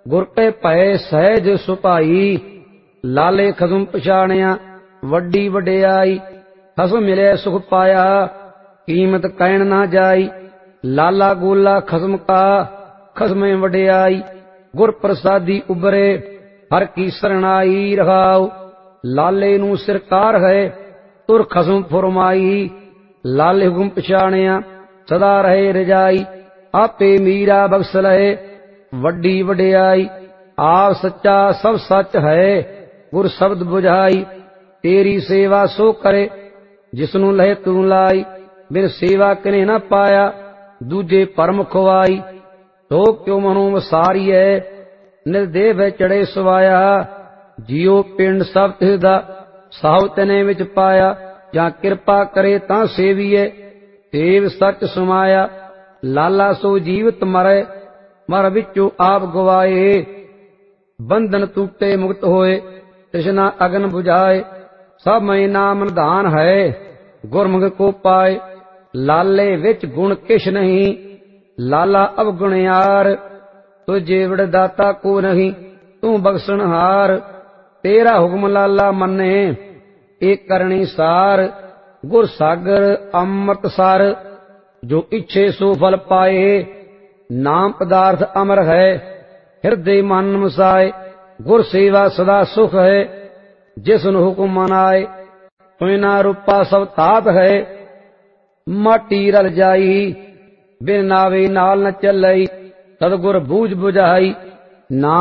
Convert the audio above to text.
गुर पे भय सहज सुभाई, लाले खसम पछाणिया वड्डी वडियाई। खसम मिले सुख पाया, कीमत कहण ना जाई। लाला गोला खसम का, खसमें वडियाई। गुर प्रसादी उबरे, हर की शरणाई रखाओ। लाले नू सिरकार है, तुर खसम फुरमाई। लाले हुकुम पछाणिया, सदा रहे रजाई। आपे मीरा बख्श लहे, वड्डी वडियाई। आप सच्चा सब सच है, गुर शब्द बुझाई। तेरी सेवा सो करे, जिसनू लहे तू लाई। बिन सेवा किने न पाया, दूजे परम खुआई। तो क्यों मनो वसारिए, निर्देह वे चढ़े सवाया। जियो पिंड सब तिसदा, साहु तने विच पाया। ਜਾਂ ਕਿਰਪਾ ਕਰੇ ਤਾਂ ਸੇਵੀਏ, ਸੇਵ ਸੱਚ ਸਮਾਇਆ। ਲਾਲਾ ਸੋ ਜੀਵਤ ਮਰੈ, ਮਰ ਵਿੱਚੋਂ ਆਪ ਗਵਾਏ। ਬੰਧਨ ਟੂਟੇ ਮੁਕਤ ਹੋਏ, ਤ੍ਰਿਸ਼ਨਾ ਅਗਨ ਬੁਝਾਏ। ਸਭ ਮੈਂ ਨਾਮ ਨਿਧਾਨ ਹੈ, ਗੁਰਮੁਖ ਕੋ ਪਾਏ। ਲਾਲੇ ਵਿੱਚ ਗੁਣ ਕਿਛ ਨਹੀਂ, ਲਾਲਾ ਅਵਗੁਣਿਆਰ। ਤੁਝੇ ਵਿੜਦਾਤਾ ਕੋ ਨਹੀਂ, ਤੂੰ ਬਖਸ਼ਣਹਾਰ। ਤੇਰਾ ਹੁਕਮ ਲਾਲਾ ਮੰਨੇ, एक करणी सार। गुर सागर अमृत सार, जो इच्छे सो फल पाए। नाम पदार्थ अमर है, हृदय मन मसाए। गुर सेवा सदा सुख है, जिसन हुकुम मनाए। सोना रूपा सब तात है, माटी रल जाई। बिन नावे नाल न चलई, सदगुर बूझ बुझाई। नाम